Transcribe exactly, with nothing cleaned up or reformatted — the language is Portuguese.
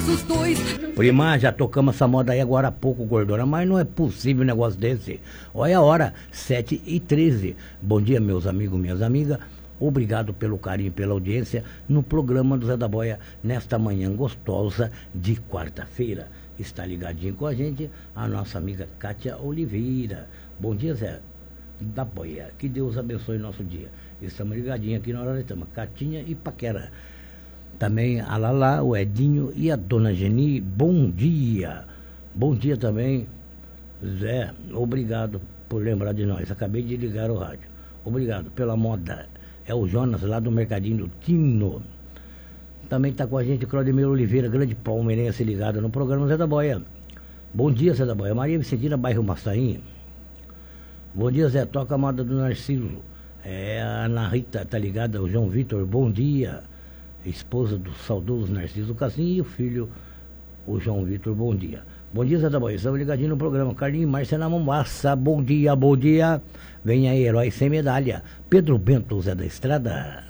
os dois. Prima, já tocamos essa moda aí agora há pouco, gordona, mas não é possível um negócio desse. Olha a hora, sete e treze. Bom dia, meus amigos, minhas amigas. Obrigado pelo carinho, pela audiência no programa do Zé da Boia, nesta manhã gostosa de quarta-feira. Está ligadinho com a gente a nossa amiga Kátia Oliveira. Bom dia, Zé da Boia. Que Deus abençoe o nosso dia. Estamos ligadinhos aqui na hora de tama. Catinha e Paquera. Também a Lala, o Edinho e a Dona Geni. Bom dia. Bom dia também, Zé. Obrigado por lembrar de nós. Acabei de ligar o rádio. Obrigado pela moda. É o Jonas lá do Mercadinho do Tino. Também está com a gente Claudemir Oliveira, grande palmeirense ligado no programa Zé da Boia. Bom dia, Zé da Boia. Maria Vicentina, bairro Massaim. Bom dia, Zé. Toca a moda do Narciso. É, a Ana Rita tá ligada, o João Vitor. Bom dia. Esposa do saudoso Narciso Cassim e o filho, o João Vitor. Bom dia. Bom dia, Zé da Boia. Estamos ligadinhos no programa. Carlinhos e Márcia na Mombaça. Bom dia, bom dia. Vem aí, herói sem medalha. Pedro Bento, Zé da Estrada.